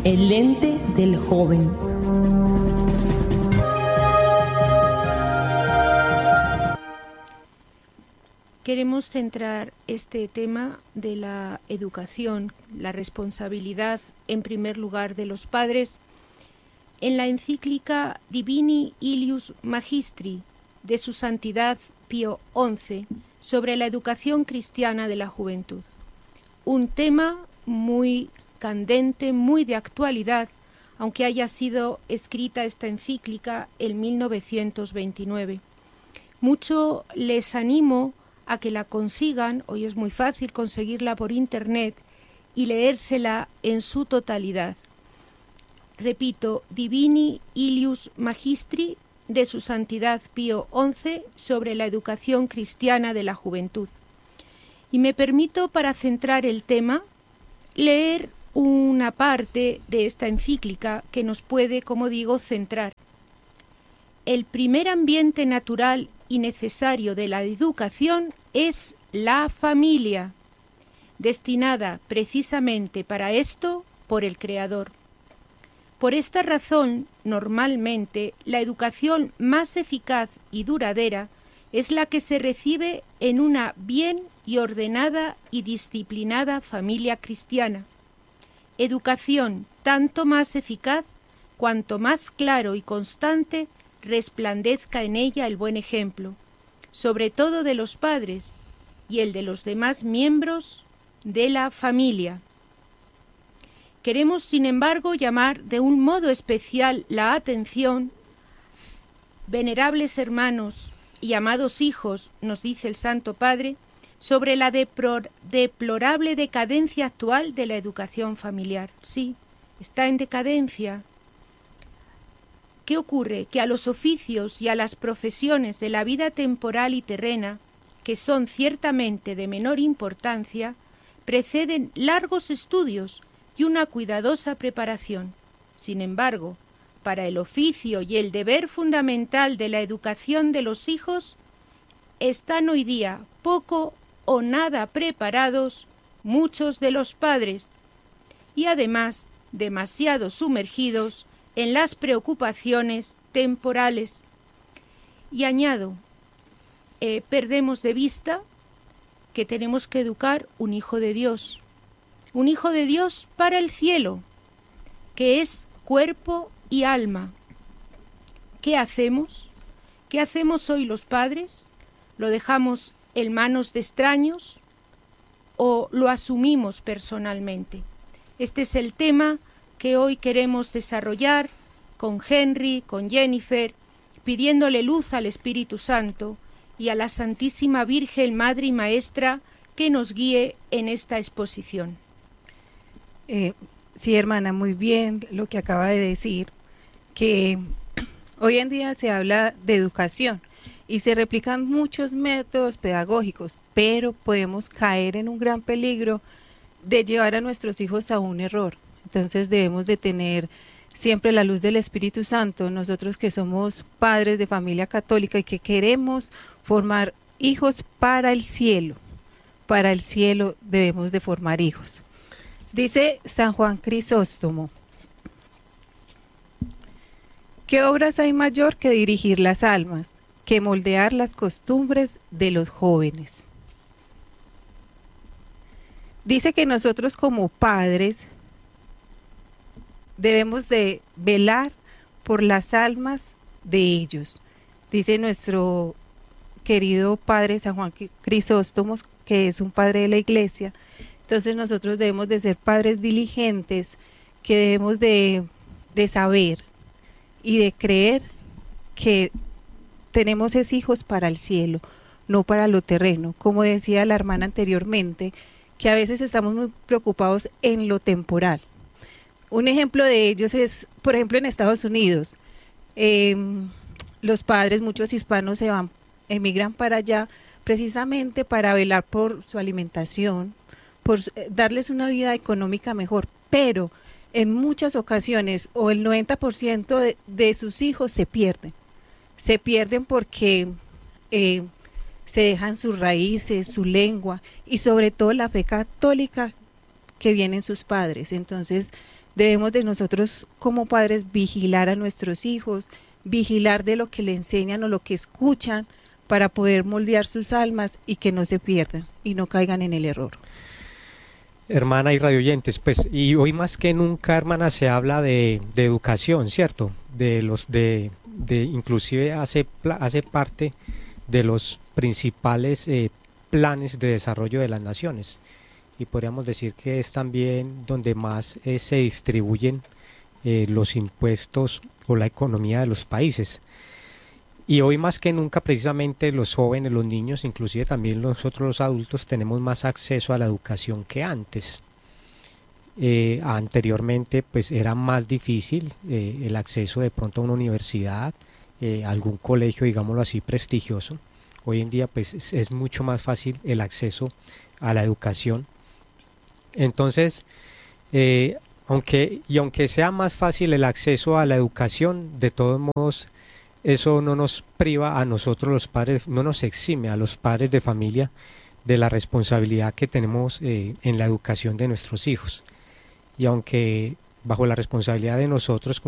el lente del joven. Queremos centrar este tema de la educación, la responsabilidad, en primer lugar, de los padres, en la encíclica Divini Ilius Magistri de su Santidad Pío XI sobre la educación cristiana de la juventud. Un tema muy candente, muy de actualidad, aunque haya sido escrita esta encíclica en 1929. Mucho les animo a que la consigan, hoy es muy fácil conseguirla por internet, y leérsela en su totalidad. Repito, Divini Ilius Magistri de su Santidad Pío XI sobre la educación cristiana de la juventud. Y me permito, para centrar el tema, leer una parte de esta encíclica que nos puede, como digo, centrar. El primer ambiente natural y necesario de la educación es la familia, destinada precisamente para esto por el Creador. Por esta razón, normalmente, la educación más eficaz y duradera es la que se recibe en una bien y ordenada y disciplinada familia cristiana. Educación tanto más eficaz cuanto más claro y constante resplandezca en ella el buen ejemplo, sobre todo de los padres y el de los demás miembros de la familia. Queremos, sin embargo, llamar de un modo especial la atención, venerables hermanos y amados hijos, nos dice el Santo Padre, sobre la deplorable decadencia actual de la educación familiar. Sí, está en decadencia. ¿Qué ocurre? Que a los oficios y a las profesiones de la vida temporal y terrena, que son ciertamente de menor importancia, preceden largos estudios y una cuidadosa preparación. Sin embargo, para el oficio y el deber fundamental de la educación de los hijos, están hoy día poco o nada preparados muchos de los padres, y además demasiado sumergidos en las preocupaciones temporales. Y añado, perdemos de vista que tenemos que educar un hijo de Dios para el cielo, que es cuerpo y alma. ¿Qué hacemos? ¿Qué hacemos hoy los padres? ¿Lo dejamos en manos de extraños o lo asumimos personalmente? Este es el tema que hoy queremos desarrollar con Henry, con Jennifer, pidiéndole luz al Espíritu Santo y a la Santísima Virgen Madre y Maestra que nos guíe en esta exposición. Sí, hermana, muy bien lo que acaba de decir, que hoy en día se habla de educación y se replican muchos métodos pedagógicos, pero podemos caer en un gran peligro de llevar a nuestros hijos a un error. Entonces debemos de tener siempre la luz del Espíritu Santo, nosotros que somos padres de familia católica y que queremos formar hijos para el cielo debemos de formar hijos. Dice San Juan Crisóstomo: ¿qué obras hay mayor que dirigir las almas, que moldear las costumbres de los jóvenes? Dice que nosotros como padres debemos de velar por las almas de ellos. Dice nuestro querido padre San Juan Crisóstomo, que es un padre de la Iglesia. Entonces nosotros debemos de ser padres diligentes, que debemos de saber y de creer que tenemos esos hijos para el cielo, no para lo terreno. Como decía la hermana anteriormente, que a veces estamos muy preocupados en lo temporal. Un ejemplo de ellos es, por ejemplo, en Estados Unidos, los padres, muchos hispanos emigran para allá precisamente para velar por su alimentación, por darles una vida económica mejor, pero en muchas ocasiones o el 90% de sus hijos se pierden porque se dejan sus raíces, su lengua y sobre todo la fe católica que vienen sus padres. Entonces Debemos de nosotros como padres vigilar a nuestros hijos, vigilar de lo que le enseñan o lo que escuchan para poder moldear sus almas y que no se pierdan y no caigan en el error. Hermana y radioyentes, pues, y hoy más que nunca, hermana, se habla de educación, ¿cierto? Inclusive hace parte de los principales planes de desarrollo de las naciones. Y podríamos decir que es también donde más se distribuyen los impuestos o la economía de los países. Y hoy más que nunca precisamente los jóvenes, los niños, inclusive también nosotros los adultos tenemos más acceso a la educación que antes. Anteriormente pues era más difícil el acceso de pronto a una universidad, algún colegio, digámoslo así, prestigioso. Hoy en día pues es mucho más fácil el acceso a la educación. Entonces, aunque sea más fácil el acceso a la educación, de todos modos eso no nos priva a nosotros los padres, no nos exime a los padres de familia de la responsabilidad que tenemos en la educación de nuestros hijos. Y aunque bajo la responsabilidad de nosotros